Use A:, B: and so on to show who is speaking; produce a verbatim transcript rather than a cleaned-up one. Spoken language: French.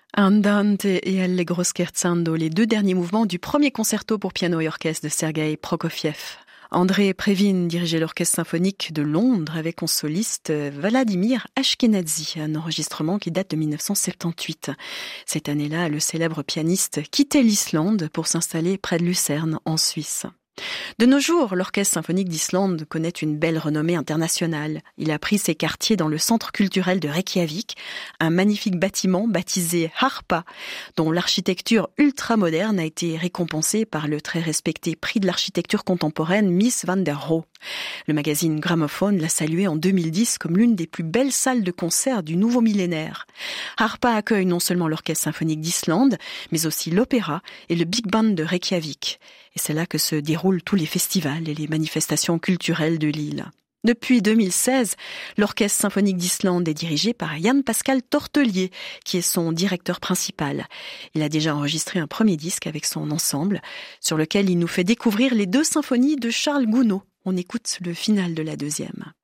A: Andante et Allegro scherzando, les deux derniers mouvements du premier concerto pour piano et orchestre de Sergueï Prokofiev. André Previn dirigeait l'orchestre symphonique de Londres avec en soliste Vladimir Ashkenazy, un enregistrement qui date de dix-neuf cent soixante-dix-huit. Cette année-là, le célèbre pianiste quittait l'Islande pour s'installer près de Lucerne, en Suisse. De nos jours, l'Orchestre symphonique d'Islande connaît une belle renommée internationale. Il a pris ses quartiers dans le centre culturel de Reykjavik, un magnifique bâtiment baptisé Harpa, dont l'architecture ultramoderne a été récompensée par le très respecté prix de l'architecture contemporaine Mies van der Rohe. Le magazine Gramophone l'a salué en deux mille dix comme l'une des plus belles salles de concert du nouveau millénaire. Harpa accueille non seulement l'Orchestre symphonique d'Islande, mais aussi l'opéra et le Big Band de Reykjavik. Et c'est là que se déroulent tous les festivals et les manifestations culturelles de l'île. Depuis deux mille seize, l'Orchestre symphonique d'Islande est dirigé par Jan Pascal Tortelier, qui est son directeur principal. Il a déjà enregistré un premier disque avec son ensemble, sur lequel il nous fait découvrir les deux symphonies de Charles Gounod. On écoute le final de la deuxième.